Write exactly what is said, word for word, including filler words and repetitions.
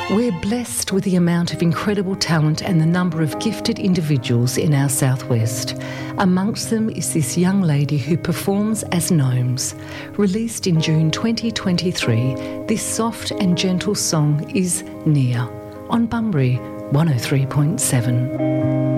We're blessed with the amount of incredible talent and the number of gifted individuals in our southwest. Amongst them is this young lady who performs as Gnomes. Released in June twenty twenty-three, this soft and gentle song is Near on Bunbury one oh three point seven.